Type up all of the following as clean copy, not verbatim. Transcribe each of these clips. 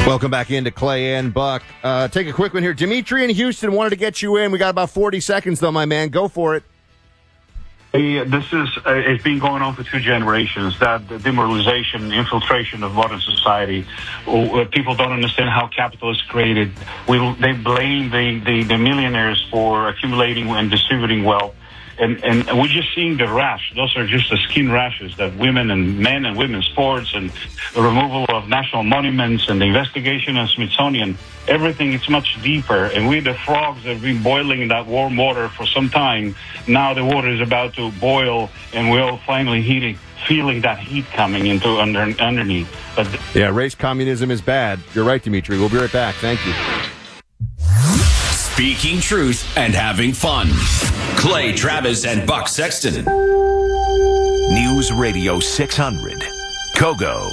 Welcome back into Clay and Buck. Take a quick one here. Dimitri in Houston wanted to get you in. We got about 40 seconds, though, my man. Go for it. It's been going on for 2 generations, that the demoralization, infiltration of modern society. People don't understand how capital is created. They blame the millionaires for accumulating and distributing wealth. And we're just seeing the rash. Those are just the skin rashes that women and men and women's sports and the removal of national monuments and the investigation of Smithsonian. Everything is much deeper. And we, the frogs, have been boiling in that warm water for some time. Now the water is about to boil, and we're all finally feeling that heat coming into underneath. But yeah, race communism is bad. You're right, Dimitri. We'll be right back. Thank you. Speaking truth and having fun. Clay Travis and Buck Sexton. News Radio 600. Kogo.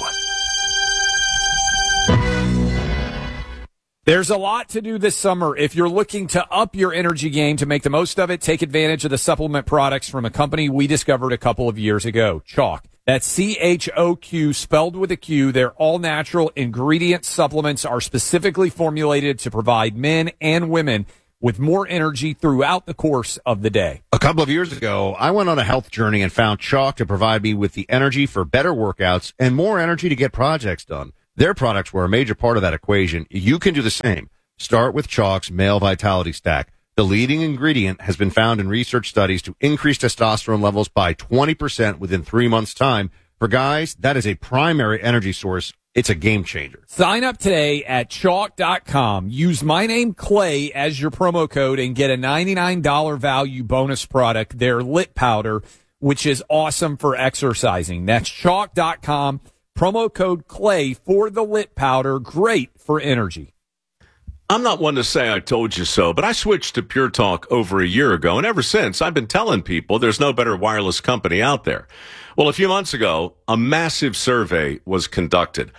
There's a lot to do this summer. If you're looking to up your energy game to make the most of it, take advantage of the supplement products from a company we discovered a couple of years ago, Chalk. That's CHOQ, spelled with a Q. Their all-natural ingredient supplements are specifically formulated to provide men and women with more energy throughout the course of the day. A couple of years ago, I went on a health journey and found Chalk to provide me with the energy for better workouts and more energy to get projects done. Their products were a major part of that equation. You can do the same. Start with Chalk's Male Vitality Stack. The leading ingredient has been found in research studies to increase testosterone levels by 20% within 3 months' time. For guys, that is a primary energy source. It's a game changer. Sign up today at chalk.com. Use my name, Clay, as your promo code and get a $99 value bonus product, their Lit Powder, which is awesome for exercising. That's chalk.com. Promo code Clay for the Lit Powder. Great for energy. I'm not one to say I told you so, but I switched to Pure Talk over a year ago, and ever since, I've been telling people there's no better wireless company out there. Well, a few months ago, a massive survey was conducted.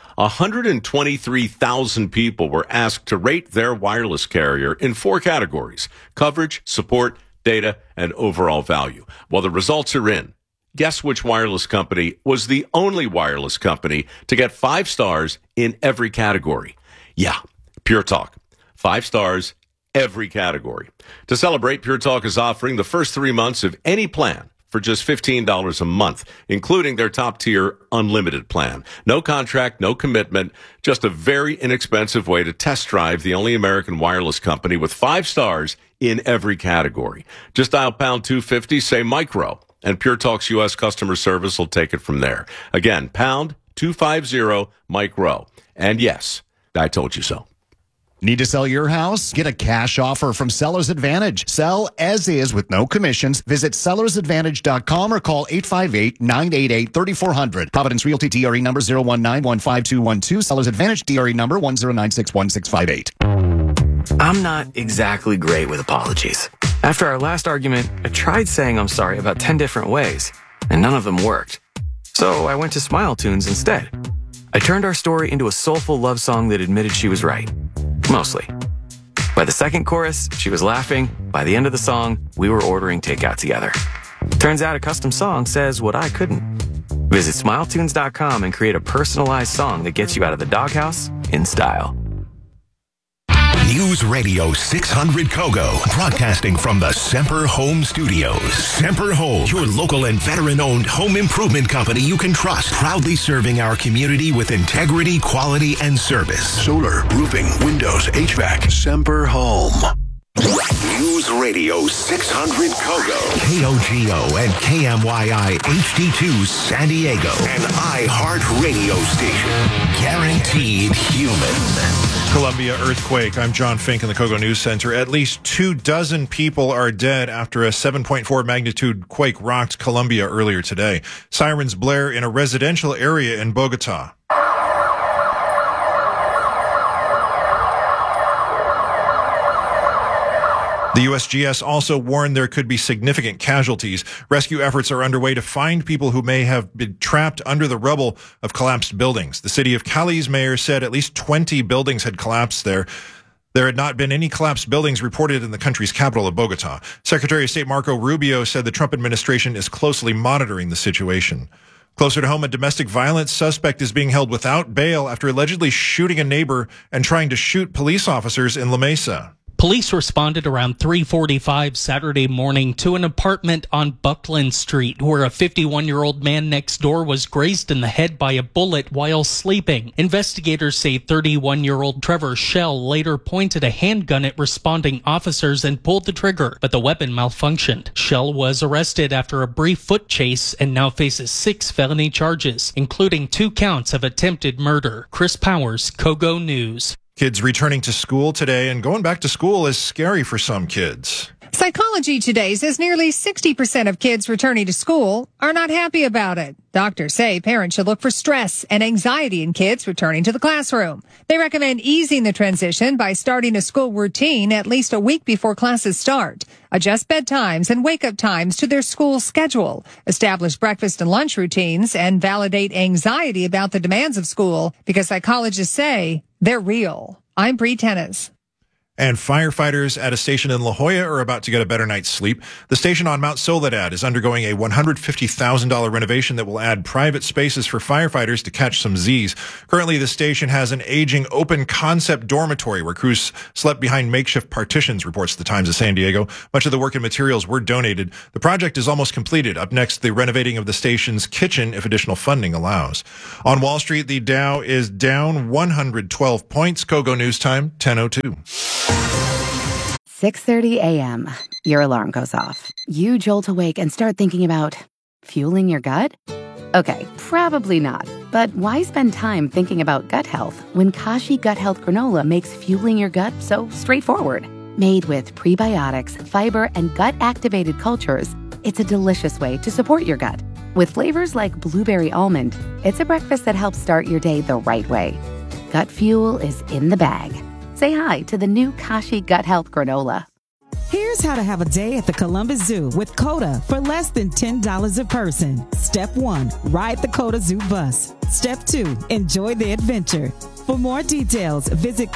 123,000 people were asked to rate their wireless carrier in 4 categories: coverage, support, data, and overall value. Well, the results are in. Guess which wireless company was the only wireless company to get 5 stars in every category? Yeah, Pure Talk. 5 stars, every category. To celebrate, Pure Talk is offering the first 3 months of any plan for just $15 a month, including their top-tier unlimited plan. No contract, no commitment, just a very inexpensive way to test drive the only American wireless company with 5 stars in every category. Just dial pound 250, say micro, and Pure Talk's U.S. customer service will take it from there. Again, pound 250 micro. And yes, I told you so. Need to sell your house? Get a cash offer from Seller's Advantage. Sell as is with no commissions. Visit sellersadvantage.com or call 858-988-3400. Providence Realty DRE number 019152212. Seller's Advantage DRE number 10961658. I'm not exactly great with apologies. After our last argument, I tried saying I'm sorry about 10 different ways, and none of them worked. So I went to Smile Tunes instead. I turned our story into a soulful love song that admitted she was right. Mostly. By the second chorus, she was laughing. By the end of the song, we were ordering takeout together. Turns out a custom song says what I couldn't. Visit SmileTunes.com and create a personalized song that gets you out of the doghouse in style. News Radio 600 Kogo, broadcasting from the Semper Home Studios. Semper Home, your local and veteran-owned home improvement company you can trust. Proudly serving our community with integrity, quality, and service. Solar, roofing, windows, HVAC. Semper Home. News Radio 600 Kogo, KOGO and KMYI HD2 San Diego, an iHeart radio station. Guaranteed human. Columbia earthquake. I'm John Fink in the Kogo News Center. At least 24 people are dead after a 7.4 magnitude quake rocked Colombia earlier today. Sirens blare in a residential area in Bogota. The USGS also warned there could be significant casualties. Rescue efforts are underway to find people who may have been trapped under the rubble of collapsed buildings. The city of Cali's mayor said at least 20 buildings had collapsed there. There had not been any collapsed buildings reported in the country's capital of Bogota. Secretary of State Marco Rubio said the Trump administration is closely monitoring the situation. Closer to home, a domestic violence suspect is being held without bail after allegedly shooting a neighbor and trying to shoot police officers in La Mesa. Police responded around 3:45 Saturday morning to an apartment on Buckland Street where a 51-year-old man next door was grazed in the head by a bullet while sleeping. Investigators say 31-year-old Trevor Schell later pointed a handgun at responding officers and pulled the trigger, but the weapon malfunctioned. Schell was arrested after a brief foot chase and now faces 6 felony charges, including 2 counts of attempted murder. Chris Powers, Kogo News. Kids returning to school today, and going back to school is scary for some kids. Psychology Today says nearly 60% of kids returning to school are not happy about it. Doctors say parents should look for stress and anxiety in kids returning to the classroom. They recommend easing the transition by starting a school routine at least a week before classes start. Adjust bedtimes and wake-up times to their school schedule. Establish breakfast and lunch routines and validate anxiety about the demands of school because psychologists say they're real. I'm Bree Tennis. And firefighters at a station in La Jolla are about to get a better night's sleep. The station on Mount Soledad is undergoing a $150,000 renovation that will add private spaces for firefighters to catch some Z's. Currently, the station has an aging open concept dormitory where crews slept behind makeshift partitions, reports the Times of San Diego. Much of the work and materials were donated. The project is almost completed. Up next, the renovating of the station's kitchen if additional funding allows. On Wall Street, the Dow is down 112 points. Kogo News Time, 10:02. 6:30 a.m. Your alarm goes off. You jolt awake and start thinking about fueling your gut? Okay, probably not. But why spend time thinking about gut health when Kashi Gut Health Granola makes fueling your gut so straightforward? Made with prebiotics, fiber, and gut-activated cultures, it's a delicious way to support your gut. With flavors like blueberry almond, it's a breakfast that helps start your day the right way. Gut fuel is in the bag. Say hi to the new Kashi Gut Health Granola. Here's how to have a day at the Columbus Zoo with COTA for less than $10 a person. Step 1, ride the COTA Zoo bus. Step 2, enjoy the adventure. For more details, visit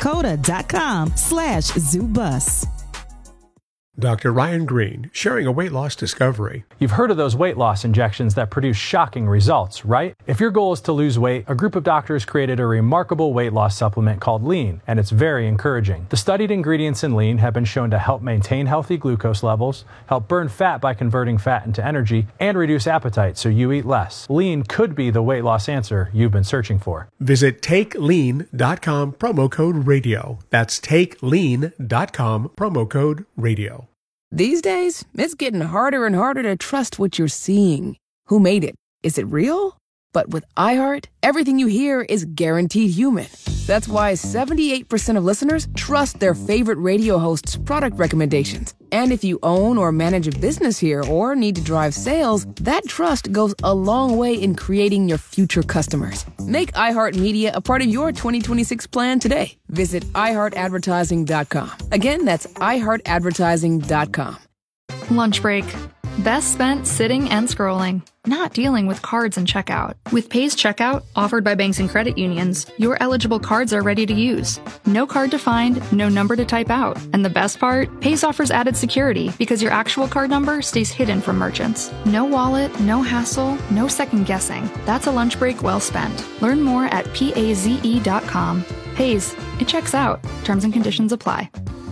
COTA.com/zoobus. Dr. Ryan Green, sharing a weight loss discovery. You've heard of those weight loss injections that produce shocking results, right? If your goal is to lose weight, a group of doctors created a remarkable weight loss supplement called Lean, and it's very encouraging. The studied ingredients in Lean have been shown to help maintain healthy glucose levels, help burn fat by converting fat into energy, and reduce appetite so you eat less. Lean could be the weight loss answer you've been searching for. Visit TakeLean.com, promo code radio. That's TakeLean.com, promo code radio. These days, it's getting harder and harder to trust what you're seeing. Who made it? Is it real? But with iHeart, everything you hear is guaranteed human. That's why 78% of listeners trust their favorite radio hosts' product recommendations. And if you own or manage a business here or need to drive sales, that trust goes a long way in creating your future customers. Make iHeartMedia a part of your 2026 plan today. Visit iHeartAdvertising.com. Again, that's iHeartAdvertising.com. Lunch break. Best spent sitting and scrolling, not dealing with cards and checkout. With Pays Checkout, offered by banks and credit unions, your eligible cards are ready to use. No card to find, no number to type out. And the best part? Pays offers added security because your actual card number stays hidden from merchants. No wallet, no hassle, no second guessing. That's a lunch break well spent. Learn more at PAZE.com. Pays, it checks out. Terms and conditions apply.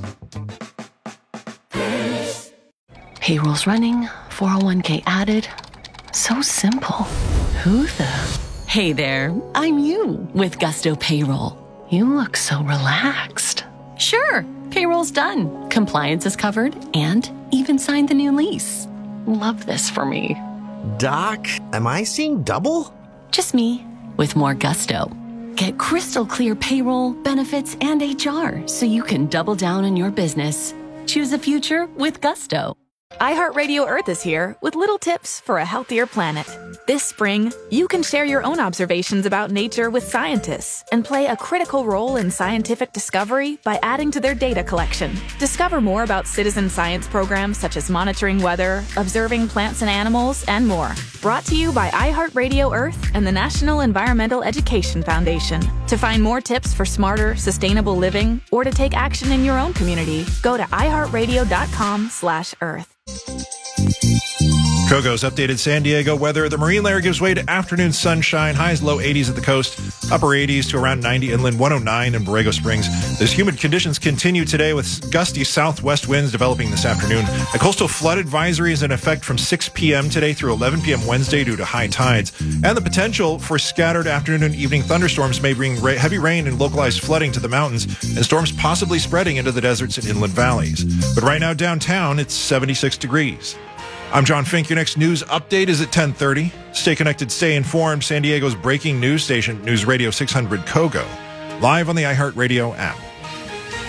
Payroll's running, 401k added. So simple. Who the? Hey there, I'm you with Gusto Payroll. You look so relaxed. Sure, payroll's done. Compliance is covered and even signed the new lease. Love this for me. Doc, am I seeing double? Just me with more gusto. Get crystal clear payroll, benefits, and HR so you can double down on your business. Choose a future with Gusto. iHeartRadio Earth is here with little tips for a healthier planet. This spring, you can share your own observations about nature with scientists and play a critical role in scientific discovery by adding to their data collection. Discover more about citizen science programs such as monitoring weather, observing plants and animals, and more. Brought to you by iHeartRadio Earth and the National Environmental Education Foundation. To find more tips for smarter, sustainable living or to take action in your own community, go to iHeartRadio.com/Earth. Kogo's updated San Diego weather. The marine layer gives way to afternoon sunshine. Highs low 80s at the coast, upper 80s to around 90 inland, 109 in Borrego Springs. Those humid conditions continue today with gusty southwest winds developing this afternoon. A coastal flood advisory is in effect from 6 p.m. today through 11 p.m. Wednesday due to high tides. And the potential for scattered afternoon and evening thunderstorms may bring heavy rain and localized flooding to the mountains, and storms possibly spreading into the deserts and inland valleys. But right now downtown, it's 76 degrees. I'm John Fink. Your next news update is at 10:30. Stay connected, stay informed. San Diego's breaking news station, News Radio 600 Kogo. Live on the iHeartRadio app.